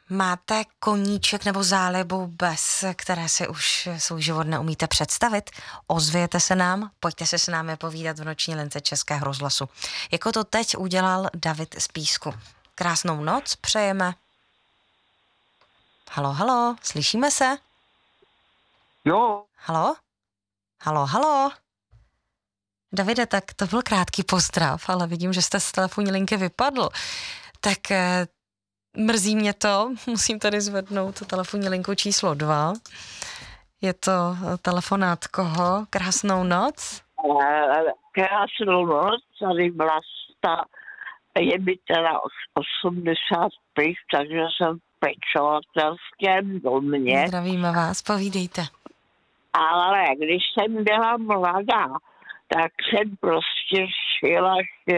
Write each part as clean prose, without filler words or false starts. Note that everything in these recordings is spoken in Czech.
Máte koníček nebo zálibu, bez které si už svůj život neumíte představit? Ozvěte se nám, pojďte se s námi povídat v noční lince Českého rozhlasu. Jako to teď udělal David z Písku. Krásnou noc přejeme. Halo, halo, slyšíme se? Jo. Halo? Halo, halo? Davide, tak to byl krátký pozdrav, ale vidím, že jste z telefonní linky vypadl. Tak mrzí mě to, musím tady zvednout telefonní linku číslo 2. Je to telefonát koho? Krásnou noc? Krásnou noc, tady Vlasta, je mi teda 85, takže jsem v pečovatelském domě. Zdravíme vás, povídejte. Ale když jsem byla mladá, tak jsem prostě šila.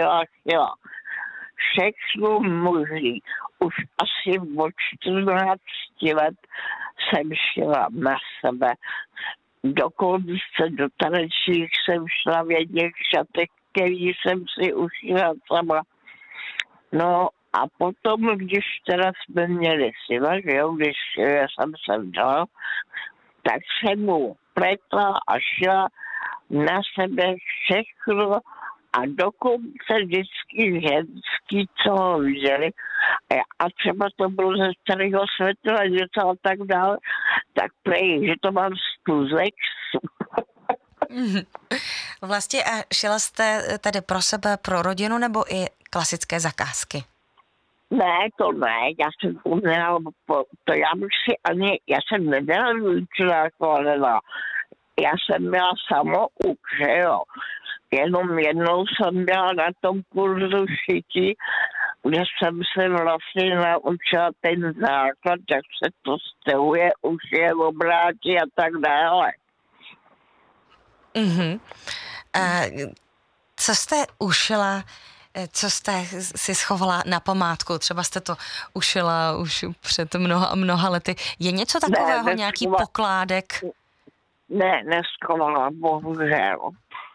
Všechno možný. Už asi od 14 let jsem šila na sebe. Dokonce do tanečních jsem šla v jedných šatech, který jsem si ušila sama. No a potom, když teda jsme měli syna, že jo, když jsem se vdala, tak jsem mu pletla a šla na sebe všechno a dokonce vždycky ženský, co ho viděli, a třeba to bylo ze starého světla něco a tak dále, tak prej, že to mám stuzek. Vlastně a šila jste tedy pro sebe, pro rodinu, nebo i klasické zakázky? Ne, to ne, já jsem uměla, to já bych si ani, já jsem nedělala výčináko, ale já jsem byla samouk, že jo. Jenom jednou jsem byla na tom kurzu šití, kde jsem se vlastně naučila ten základ, jak se to stehuje, ušije, obrátí a tak dále. Mhm. Co jste ušila, co jste si schovala na památku? Třeba jste to ušila už před mnoha lety. Je něco takového, ne, nějaký pokládek? Ne, neskovala, bohužel.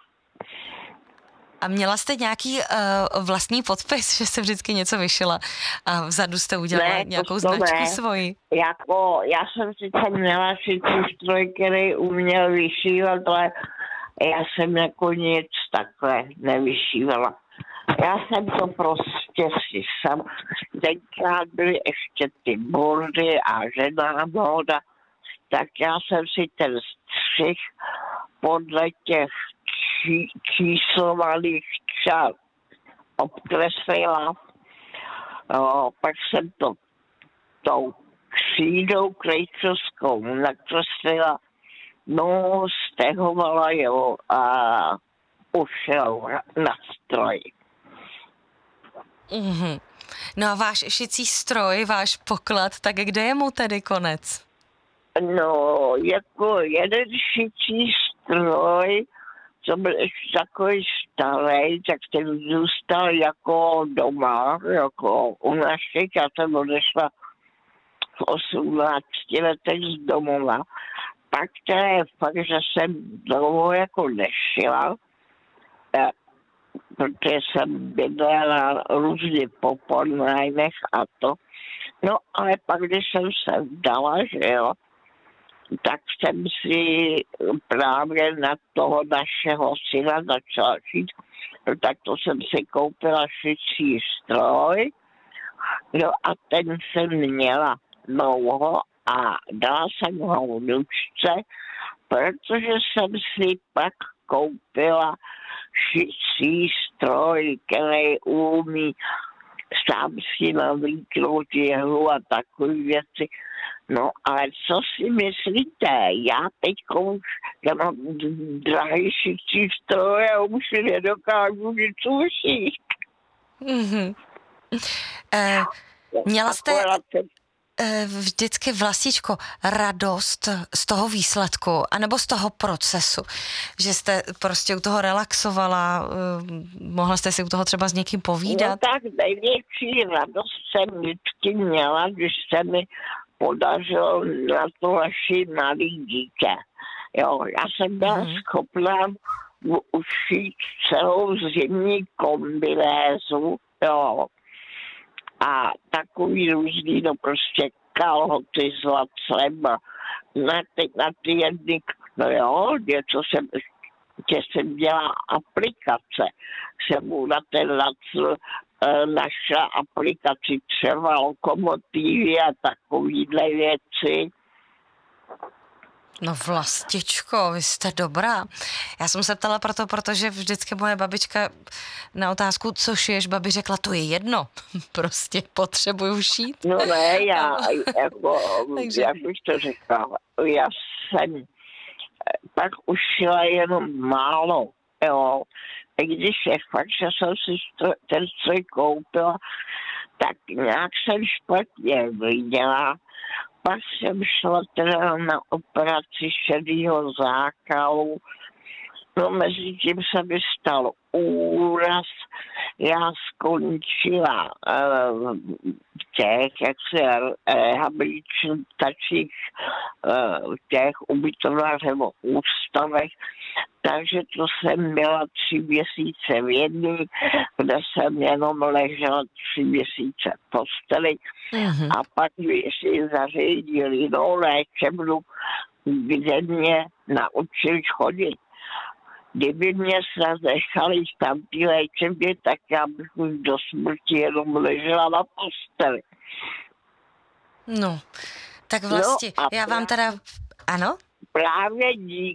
A měla jste nějaký vlastní podpis, že jste vždycky něco vyšila a vzadu jste udělala nějakou značku svoji? Jako, já jsem sice měla šicí stroj, který uměl vyšívat, ale já jsem jako nic takhle nevyšívala. Já jsem to prostě si sam. Tenkrát byly ještě ty bordy a žená móda, tak já jsem si ten střih podle těch číslovaných čar obkreslila. Pak jsem to tou křídou krejčovskou nakreslila, no, stehovala jo a ušila na stroj. Mm-hmm. No a váš šicí stroj, váš poklad, tak kde je mu tedy konec? No, jako jeden šicí stroj, co byl ještě takový starý, tak ten zůstal jako doma, jako u našich. Já jsem odešla v 18 letech z domova. Pak to je fakt, že jsem dlouho jako nešila, protože jsem bydlela různě po podnájmech a to. No ale pak, když jsem se vdala, že jo, tak jsem si právě na toho našeho syna začala šít. No, tak to jsem si koupila šicí stroj. No a ten jsem měla dlouho a dala jsem ho vnučce, protože jsem si pak koupila šicí stroj, který umí sám si navlíknout jehlu a takové věci. No, ale co si myslíte? Já teď už mám drahý šicí stroj a už si nedokážu nic ušít. Mm-hmm. Měla jste vždycky, Vlastičko, radost z toho výsledku, anebo z toho procesu, že jste prostě u toho relaxovala, mohla jste si u toho třeba s někým povídat? No tak největší radost jsem vždycky měla, když se mi podařilo na to naši malý dítě. Jo, já jsem byla schopná ušít celou zimní kombinézu, jo, a takový různý, no prostě kalhoty s lacem a na ty jedny, no jo, něco jsem dělala aplikace. Jsem mu na ten lac našla aplikaci třeba lokomotivy a takovýhle věci. No Vlastičko, vy jste dobrá. Já jsem se ptala protože vždycky moje babička na otázku, co šiješ, babi řekla, to je jedno, prostě potřebuju šít. No ne, já jako, Takže... jak bych to řekla, já jsem pak už šila jenom málo, jo. I když je fakt, že jsem si ten stroj koupila, tak nějak jsem špatně viděla. Pak jsem šla teda na operaci šedýho zákalu. No mezi tím se mi stal úraz. Já skončila v těch, jak se rehabilitačních těch ubytovnách nebo ústavech. Takže to jsem byla 3 měsíce v jedné, kde jsem jenom ležela 3 měsíce v posteli. A pak mi si zařídili léčebnu, kde mě naučili chodit. Kdyby mě snad nechali tam ty léčebně, tak já bych už do smrti jenom ležela na posteli. No, tak vlastně, já vám teda... Ano? Právě díky